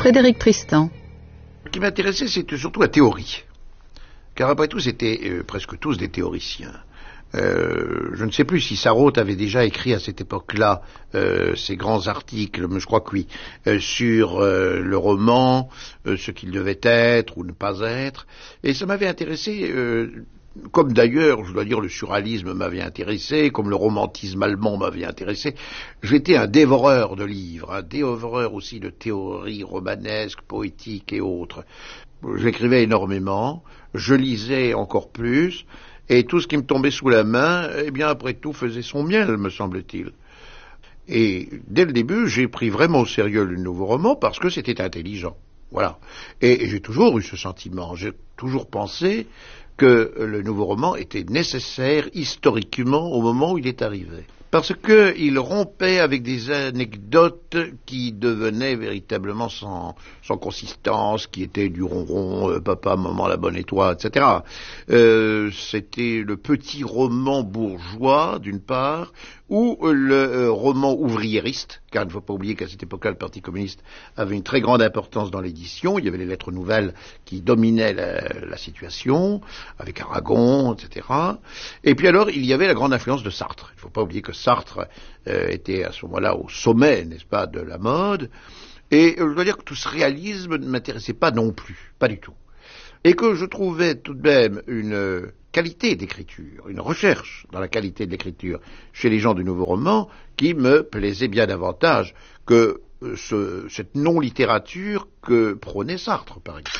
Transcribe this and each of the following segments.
Frédéric Tristan. Ce qui m'intéressait, c'était surtout la théorie. Car après tout, c'était presque tous des théoriciens. Je ne sais plus si Sarraute avait déjà écrit à cette époque-là ces grands articles, mais je crois que oui, sur le roman, ce qu'il devait être ou ne pas être. Et ça m'avait intéressé, comme d'ailleurs, je dois dire, le surréalisme m'avait intéressé, comme le romantisme allemand m'avait intéressé. J'étais un dévoreur de livres, un dévoreur aussi de théories romanesques, poétiques et autres. J'écrivais énormément, je lisais encore plus, et tout ce qui me tombait sous la main, eh bien, après tout, faisait son miel, me semble-t-il. Et dès le début, j'ai pris vraiment au sérieux le nouveau roman parce que c'était intelligent. Voilà. Et j'ai toujours eu ce sentiment. J'ai toujours pensé que le nouveau roman était nécessaire historiquement au moment où il est arrivé. Parce qu'il rompait avec des anecdotes qui devenaient véritablement sans consistance, qui étaient du ronron, papa, maman, la bonne étoile, etc. C'était le petit roman bourgeois, d'une part, ou le roman ouvriériste, car il ne faut pas oublier qu'à cette époque-là, le Parti communiste avait une très grande importance dans l'édition. Il y avait les lettres nouvelles qui dominaient la situation, avec Aragon, etc. Et puis alors, il y avait la grande influence de Sartre. Il ne faut pas oublier que Sartre était à ce moment-là au sommet, n'est-ce pas, de la mode. Et je dois dire que tout ce réalisme ne m'intéressait pas non plus, pas du tout. Et que je trouvais tout de même une qualité d'écriture, une recherche dans la qualité de l'écriture chez les gens du nouveau roman qui me plaisait bien davantage que cette non-littérature que prônait Sartre, par exemple.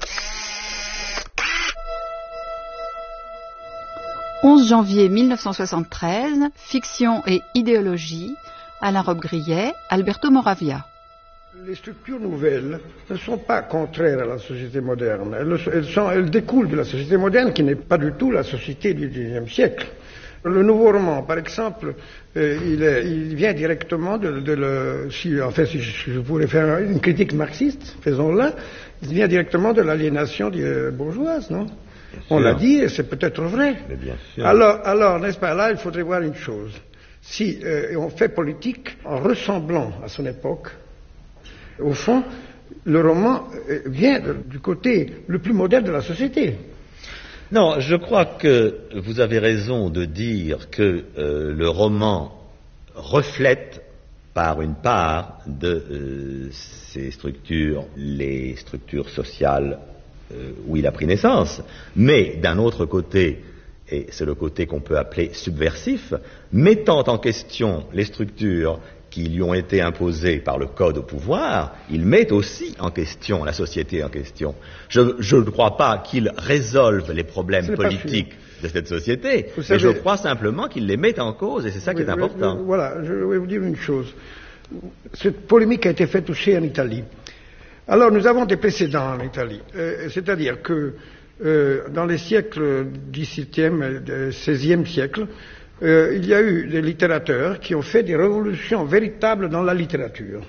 11 janvier 1973, Fiction et idéologie, Alain Robbe-Grillet, Alberto Moravia. Les structures nouvelles ne sont pas contraires à la société moderne. Elles découlent de la société moderne qui n'est pas du tout la société du XIXe siècle. Le nouveau roman, par exemple, il vient directement si je pourrais faire une critique marxiste, faisons-la, il vient directement de l'aliénation bourgeoise, non ? On l'a dit, et c'est peut-être vrai. Mais bien sûr. Alors, n'est-ce pas, là, il faudrait voir une chose. Si on fait politique en ressemblant à son époque, au fond, le roman vient du côté le plus moderne de la société. Non, je crois que vous avez raison de dire que le roman reflète par une part de ces structures, les structures sociales où il a pris naissance, mais d'un autre côté, et c'est le côté qu'on peut appeler subversif, mettant en question les structures qui lui ont été imposées par le code au pouvoir, il met aussi en question la société en question. Je ne crois pas qu'il résolve les problèmes politiques de cette société, mais je crois simplement qu'il les met en cause, et c'est ça qui est important. Voilà, je vais vous dire une chose. Cette polémique a été faite aussi en Italie. Alors, nous avons des précédents en Italie, c'est-à-dire que dans les siècles XVIIe et XVIe siècle, il y a eu des littérateurs qui ont fait des révolutions véritables dans la littérature.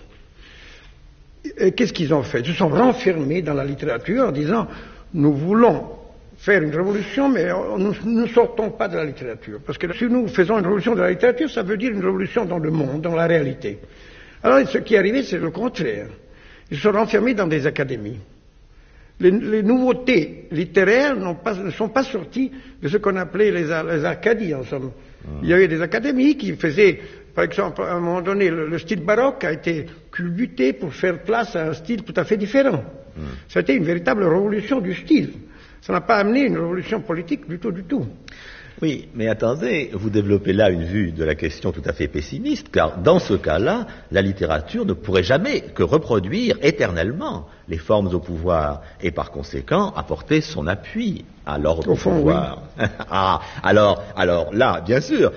Et qu'est-ce qu'ils ont fait? Ils se sont renfermés dans la littérature en disant « Nous voulons faire une révolution, mais nous ne sortons pas de la littérature. Parce que si nous faisons une révolution de la littérature, ça veut dire une révolution dans le monde, dans la réalité. » Alors, ce qui est arrivé, c'est le contraire. Ils se sont renfermés dans des académies. Les nouveautés littéraires ne sont pas sorties de ce qu'on appelait les Arcadies, en somme. Il y avait des académies qui faisaient, par exemple, à un moment donné, le style baroque a été culbuté pour faire place à un style tout à fait différent. Ça a été une véritable révolution du style. Ça n'a pas amené une révolution politique du tout. Oui, mais attendez, vous développez là une vue de la question tout à fait pessimiste, car dans ce cas-là, la littérature ne pourrait jamais que reproduire éternellement les formes au pouvoir, et par conséquent apporter son appui à l'ordre au pouvoir. Oui. alors là, bien sûr,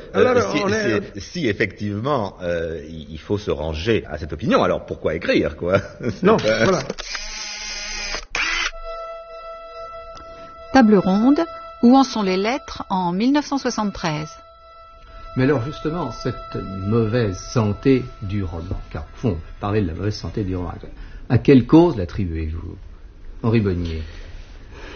si effectivement il faut se ranger à cette opinion, alors pourquoi écrire, quoi? Non, voilà. Table ronde. Où en sont les lettres en 1973? Mais alors justement, cette mauvaise santé du roman, car au fond, parler de la mauvaise santé du roman, à quelle cause l'attribuez-vous, Henri Bonnier?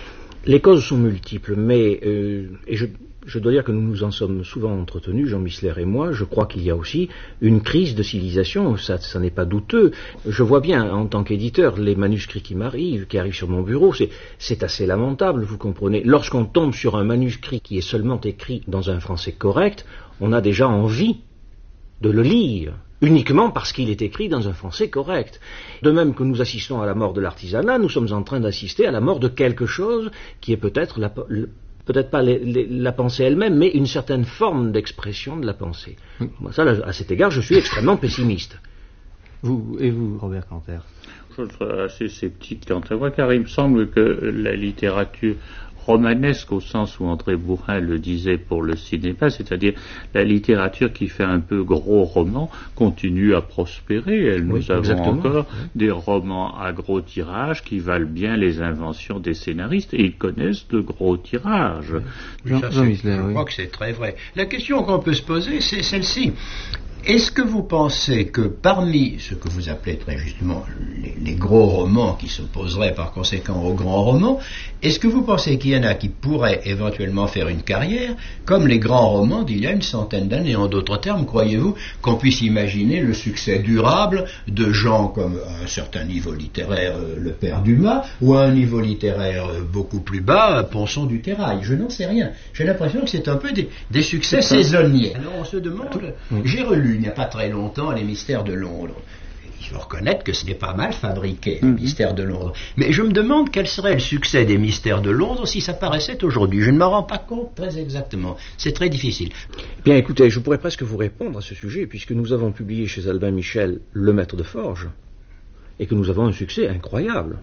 Les causes sont multiples, mais je dois dire que nous nous en sommes souvent entretenus, Jean Missler et moi. Je crois qu'il y a aussi une crise de civilisation, ça n'est pas douteux. Je vois bien, en tant qu'éditeur, les manuscrits qui arrivent sur mon bureau, c'est assez lamentable, vous comprenez. Lorsqu'on tombe sur un manuscrit qui est seulement écrit dans un français correct, on a déjà envie de le lire, uniquement parce qu'il est écrit dans un français correct. De même que nous assistons à la mort de l'artisanat, nous sommes en train d'assister à la mort de quelque chose qui est peut-être peut-être pas la pensée elle-même, mais une certaine forme d'expression de la pensée. Moi, ça, à cet égard, je suis extrêmement pessimiste. Vous, Robert Canter? Je suis assez sceptique quant à moi, car il me semble que la littérature romanesque, au sens où André Bourrin le disait pour le cinéma, c'est-à-dire la littérature qui fait un peu gros roman, continue à prospérer. Nous avons encore des romans à gros tirage qui valent bien les inventions des scénaristes, et ils connaissent de gros tirages. Je crois que c'est très vrai. La question qu'on peut se poser, c'est celle-ci. Est-ce que vous pensez que parmi ce que vous appelez très justement les gros romans qui s'opposeraient par conséquent aux grands romans, est-ce que vous pensez qu'il y en a qui pourraient éventuellement faire une carrière comme les grands romans d'il y a une centaine d'années? En d'autres termes, croyez-vous qu'on puisse imaginer le succès durable de gens comme à un certain niveau littéraire le père Dumas, ou à un niveau littéraire beaucoup plus bas Ponson du Terrail? Je n'en sais rien. J'ai l'impression que c'est un peu des succès saisonniers. Alors on se demande, j'ai relu il n'y a pas très longtemps Les Mystères de Londres. Il faut reconnaître que ce n'est pas mal fabriqué, Les Mystères de Londres. Mais je me demande quel serait le succès des Mystères de Londres si ça paraissait aujourd'hui. Je ne m'en rends pas compte très exactement. C'est très difficile. Bien écoutez, je pourrais presque vous répondre à ce sujet, puisque nous avons publié chez Albin Michel Le Maître de Forge, et que nous avons un succès incroyable.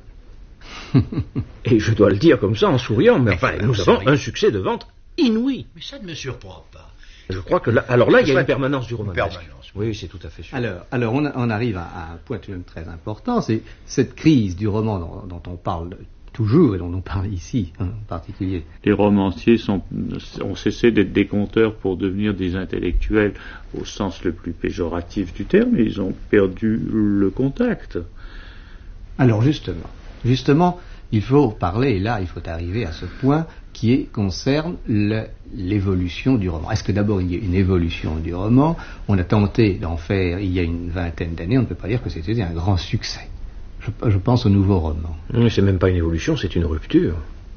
Et je dois le dire comme ça en souriant, mais enfin, nous avons un succès de vente inouï. Mais ça ne me surprend pas. Je crois que là, il y a une permanence du romanesque. Oui, c'est tout à fait sûr. Alors on arrive à un point très important, c'est cette crise du roman dont on parle toujours et dont on parle ici en particulier. Les romanciers ont cessé d'être des conteurs pour devenir des intellectuels au sens le plus péjoratif du terme, et ils ont perdu le contact. Alors justement, il faut parler, et là il faut arriver à ce point qui concerne l'évolution du roman. Est-ce que d'abord il y a une évolution du roman? On a tenté d'en faire il y a une vingtaine d'années, on ne peut pas dire que c'était un grand succès. Je pense au nouveau roman. Mais c'est même pas une évolution, c'est une rupture.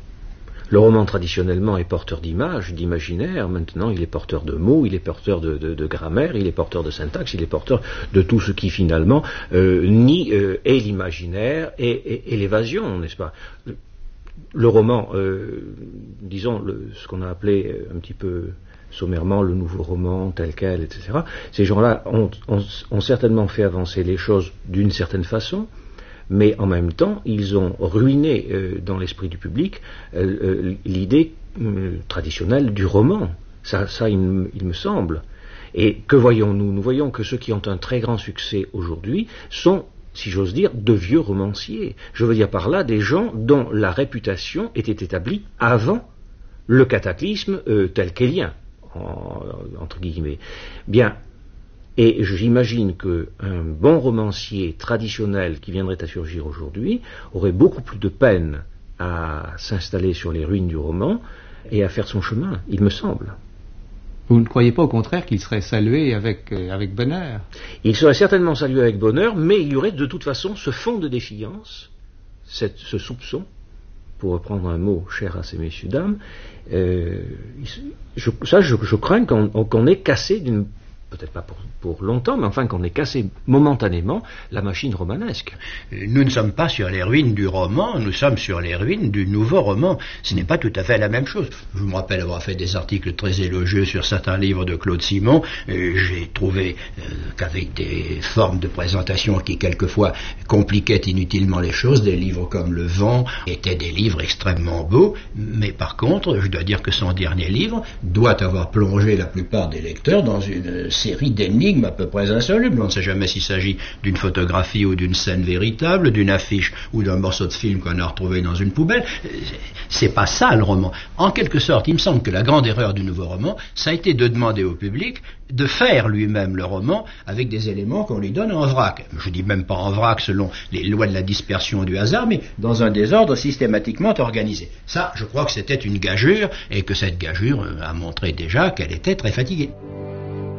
Le roman traditionnellement est porteur d'images, d'imaginaire. Maintenant il est porteur de mots, il est porteur de grammaire, il est porteur de syntaxe, il est porteur de tout ce qui finalement nie et l'imaginaire et l'évasion, n'est-ce pas? Le roman, disons ce qu'on a appelé un petit peu sommairement le nouveau roman tel quel, etc. Ces gens-là ont certainement fait avancer les choses d'une certaine façon, mais en même temps, ils ont ruiné dans l'esprit du public l'idée traditionnelle du roman. Ça il me semble. Et que voyons-nous? Nous voyons que ceux qui ont un très grand succès aujourd'hui sont, si j'ose dire, de vieux romanciers. Je veux dire par là des gens dont la réputation était établie avant le cataclysme tel qu'élien, entre guillemets. Bien, et j'imagine qu'un bon romancier traditionnel qui viendrait à surgir aujourd'hui aurait beaucoup plus de peine à s'installer sur les ruines du roman et à faire son chemin, il me semble. Vous ne croyez pas au contraire qu'il serait salué avec bonheur? Il serait certainement salué avec bonheur, mais il y aurait de toute façon ce fond de défiance, ce soupçon, pour reprendre un mot cher à ces messieurs dames. Je crains qu'on ait cassé peut-être pas pour longtemps, mais enfin qu'on ait cassé momentanément la machine romanesque. Nous ne sommes pas sur les ruines du roman, nous sommes sur les ruines du nouveau roman. Ce n'est pas tout à fait la même chose. Je me rappelle avoir fait des articles très élogieux sur certains livres de Claude Simon. J'ai trouvé qu'avec des formes de présentation qui quelquefois compliquaient inutilement les choses, des livres comme Le Vent étaient des livres extrêmement beaux, mais par contre, je dois dire que son dernier livre doit avoir plongé la plupart des lecteurs dans une série d'énigmes à peu près insolubles. On ne sait jamais s'il s'agit d'une photographie ou d'une scène véritable, d'une affiche ou d'un morceau de film qu'on a retrouvé dans une poubelle. C'est pas ça le roman. En quelque sorte, il me semble que la grande erreur du nouveau roman, ça a été de demander au public de faire lui-même le roman avec des éléments qu'on lui donne en vrac. Je dis même pas en vrac selon les lois de la dispersion et du hasard, mais dans un désordre systématiquement organisé. Ça, je crois que c'était une gageure et que cette gageure a montré déjà qu'elle était très fatiguée.